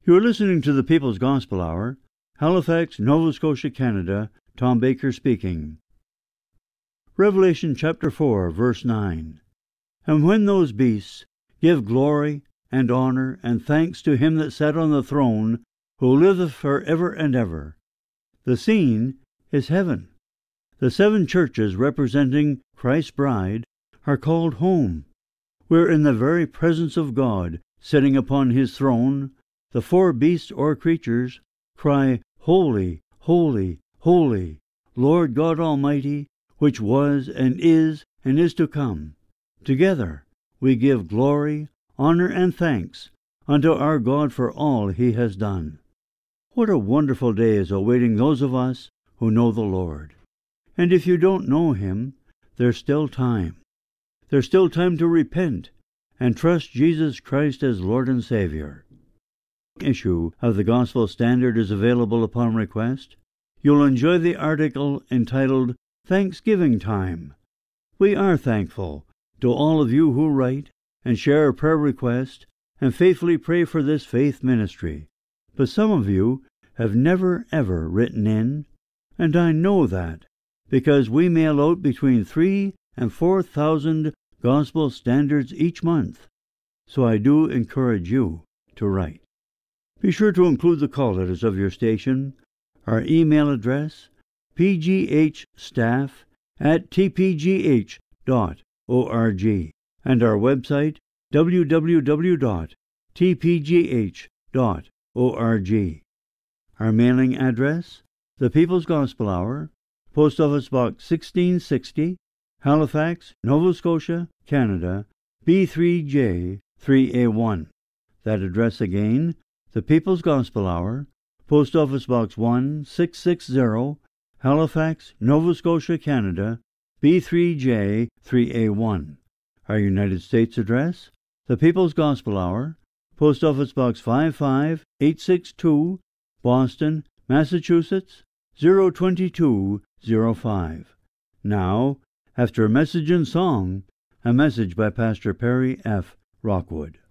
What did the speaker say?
You are listening to the People's Gospel Hour, Halifax, Nova Scotia, Canada. Tom Baker speaking. Revelation chapter 4, verse 9. And when those beasts give glory and honor and thanks to him that sat on the throne, who liveth for ever and ever. The scene is heaven. The 7 churches representing Christ's bride are called home. We're in the very presence of God, sitting upon his throne. The 4 beasts or creatures cry, Holy, holy, holy, Lord God Almighty, which was and is to come. Together we give glory, honor, and thanks unto our God for all he has done. What a wonderful day is awaiting those of us who know the Lord. And if you don't know him, there's still time. There's still time to repent and trust Jesus Christ as Lord and Savior. Issue of the Gospel Standard is available upon request. You'll enjoy the article entitled Thanksgiving Time. We are thankful to all of you who write and share a prayer request and faithfully pray for this faith ministry. But some of you have never ever written in, and I know that because we mail out between 3,000 and 4,000 Gospel Standards each month. So I do encourage you to write. Be sure to include the call letters of your station, our email address, pghstaff@tpgh.org, and our website, www.tpgh.org. Our mailing address, The People's Gospel Hour, Post Office Box 1660, Halifax, Nova Scotia, Canada, B3J 3A1. That address again, The People's Gospel Hour, Post Office Box 1660, Halifax, Nova Scotia, Canada, B3J 3A1. Our United States address, The People's Gospel Hour, Post Office Box 55862, Boston, Massachusetts, 02205. Now, after a message and song, a message by Pastor Perry F. Rockwood.